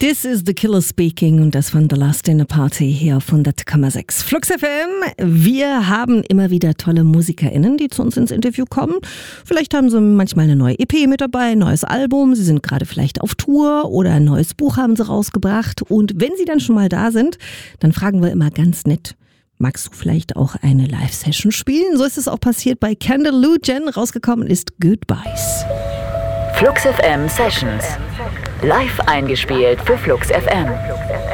This is the Killer speaking und das von The Last Dinner Party hier auf 100,6 Flux FM. Wir haben immer wieder tolle MusikerInnen, die zu uns ins Interview kommen. Vielleicht haben sie manchmal eine neue EP mit dabei, ein neues Album, sie sind gerade vielleicht auf Tour oder ein neues Buch haben sie rausgebracht. Und wenn sie dann schon mal da sind, dann fragen wir immer ganz nett: Magst du vielleicht auch eine Live-Session spielen? So ist es auch passiert bei Kendall Lujan. Rausgekommen ist Goodbyes. Flux FM Sessions. Live eingespielt für Flux FM.